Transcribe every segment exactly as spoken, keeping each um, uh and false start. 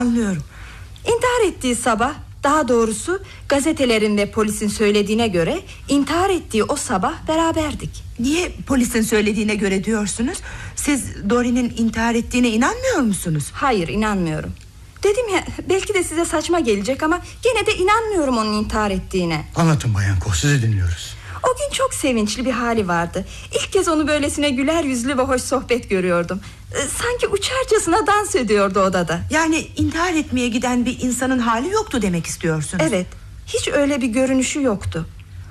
Anlıyorum. İntihar ettiği sabah, daha doğrusu gazetelerin ve polisin söylediğine göre intihar ettiği o sabah beraberdik. Niye polisin söylediğine göre diyorsunuz? Siz Dory'nin intihar ettiğine inanmıyor musunuz? Hayır, inanmıyorum. Dedim ya, belki de size saçma gelecek ama gene de inanmıyorum onun intihar ettiğine. Anlatın Bayan Koh, sizi dinliyoruz. O gün çok sevinçli bir hali vardı. İlk kez onu böylesine güler yüzlü ve hoş sohbet görüyordum. Sanki uçarcasına dans ediyordu odada. Yani intihar etmeye giden bir insanın hali yoktu demek istiyorsunuz? Evet, hiç öyle bir görünüşü yoktu.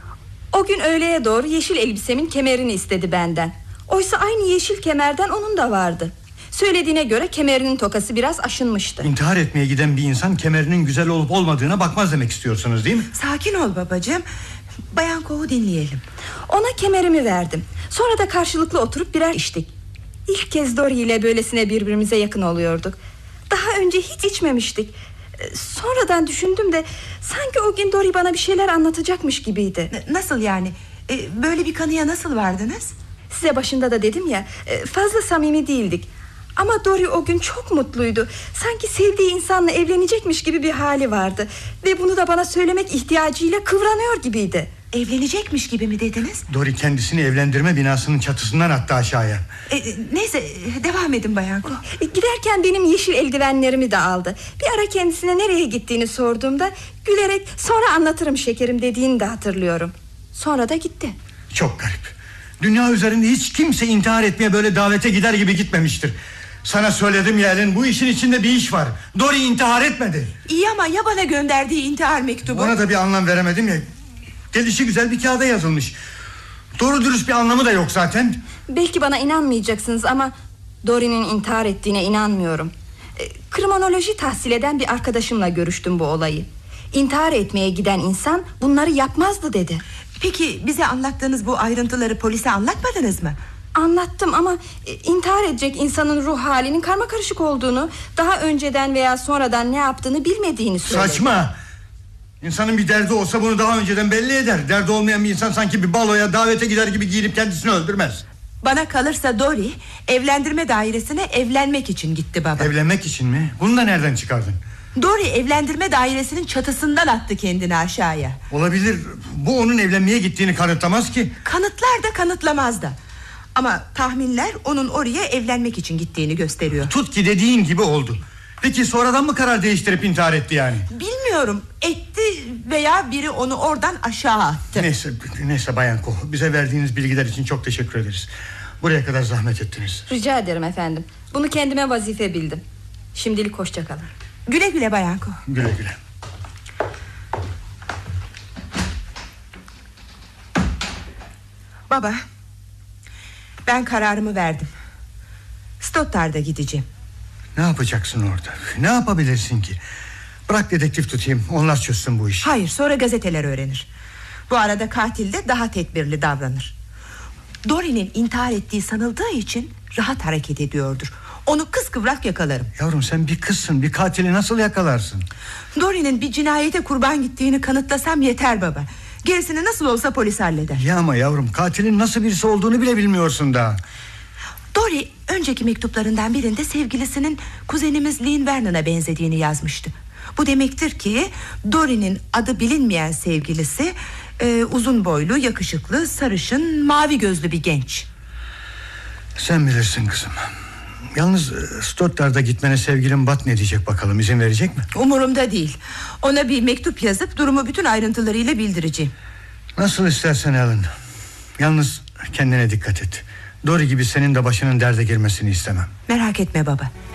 O gün öğleye doğru yeşil elbisemin kemerini istedi benden. Oysa aynı yeşil kemerden onun da vardı. Söylediğine göre kemerinin tokası biraz aşınmıştı. İntihar etmeye giden bir insan kemerinin güzel olup olmadığına bakmaz demek istiyorsunuz, değil mi? Sakin ol babacığım. Bayan Koh'u dinleyelim. Ona kemerimi verdim. Sonra da karşılıklı oturup birer içtik. İlk kez Dory ile böylesine birbirimize yakın oluyorduk. Daha önce hiç içmemiştik. Sonradan düşündüm de sanki o gün Dory bana bir şeyler anlatacakmış gibiydi. Nasıl yani? Ee, böyle bir kanıya nasıl vardınız? Size başında da dedim ya, fazla samimi değildik. Ama Dory o gün çok mutluydu. Sanki sevdiği insanla evlenecekmiş gibi bir hali vardı. Ve bunu da bana söylemek ihtiyacıyla kıvranıyor gibiydi. Evlenecekmiş gibi mi dediniz? Dory kendisini evlendirme binasının çatısından attı aşağıya. e, Neyse, devam edin Bayan Koh. e, Giderken benim yeşil eldivenlerimi de aldı. Bir ara kendisine nereye gittiğini sorduğumda gülerek sonra anlatırım şekerim dediğini de hatırlıyorum. Sonra da gitti. Çok garip. Dünya üzerinde hiç kimse intihar etmeye böyle davete gider gibi gitmemiştir. Sana söyledim ya Ellen, bu işin içinde bir iş var. Dory intihar etmedi. İyi ama ya bana gönderdiği intihar mektubu? Ona da bir anlam veremedim ya. Gelişi güzel bir kağıda yazılmış. Doğru dürüst bir anlamı da yok zaten. Belki bana inanmayacaksınız ama Dory'nin intihar ettiğine inanmıyorum. e, Kriminoloji tahsil eden bir arkadaşımla görüştüm bu olayı. İntihar etmeye giden insan bunları yapmazdı dedi. Peki bize anlattığınız bu ayrıntıları polise anlatmadınız mı? Anlattım ama e, intihar edecek insanın ruh halinin karmakarışık olduğunu, daha önceden veya sonradan ne yaptığını bilmediğini söyledi. Saçma. İnsanın bir derdi olsa bunu daha önceden belli eder. Derdi olmayan bir insan sanki bir baloya, davete gider gibi giyinip kendisini öldürmez. Bana kalırsa Dory evlendirme dairesine evlenmek için gitti baba. Evlenmek için mi? Bunu da nereden çıkardın? Dory evlendirme dairesinin çatısından attı kendini aşağıya. Olabilir. Bu onun evlenmeye gittiğini kanıtlamaz ki. Kanıtlar da kanıtlamaz da. Ama tahminler onun oraya evlenmek için gittiğini gösteriyor. Tut ki dediğin gibi oldu. Peki sonradan mı karar değiştirip intihar etti yani? Bilmiyorum, etti veya biri onu oradan aşağı attı. Neyse, neyse Bayan Koh, bize verdiğiniz bilgiler için çok teşekkür ederiz. Buraya kadar zahmet ettiniz. Rica ederim efendim. Bunu kendime vazife bildim. Şimdilik hoşça kalın. Güle güle Bayan Koh. Güle güle. Baba, ben kararımı verdim. Stoddard'a gideceğim. Ne yapacaksın orada? Ne yapabilirsin ki? Bırak dedektif tutayım, onlar çözsün bu işi. Hayır, sonra gazeteler öğrenir. Bu arada katil de daha tedbirli davranır. Dory'nin intihar ettiği sanıldığı için rahat hareket ediyordur. Onu kıskıvrak yakalarım. Yavrum sen bir kızsın, bir katili nasıl yakalarsın? Dory'nin bir cinayete kurban gittiğini kanıtlasam yeter baba. Gerisini nasıl olsa polis halleder. Ya ama yavrum, katilin nasıl birisi olduğunu bile bilmiyorsun daha. Dory önceki mektuplarından birinde sevgilisinin kuzenimiz Lynn Vernon'a benzediğini yazmıştı. Bu demektir ki Dory'nin adı bilinmeyen sevgilisi e, uzun boylu, yakışıklı, sarışın, mavi gözlü bir genç. Sen bilirsin kızım. Yalnız Stoddard'a gitmene sevgilin Bat ne diyecek bakalım, izin verecek mi? Umurumda değil. Ona bir mektup yazıp durumu bütün ayrıntılarıyla bildireceğim. Nasıl istersen Ellen. Yalnız kendine dikkat et. Dory gibi senin de başının derde girmesini istemem. Merak etme baba.